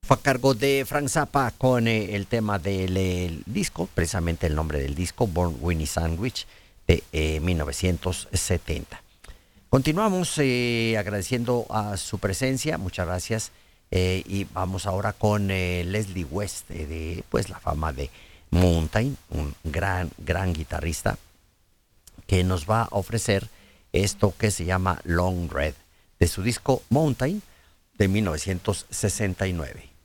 Fue a cargo de Frank Zappa con el tema del disco, precisamente el nombre del disco, Born Winnie Sandwich, de 1970. Continuamos agradeciendo a su presencia, muchas gracias. Y vamos ahora con Leslie West, de pues la fama de Mountain, un gran guitarrista que nos va a ofrecer esto que se llama Long Red, de su disco Mountain de 1969.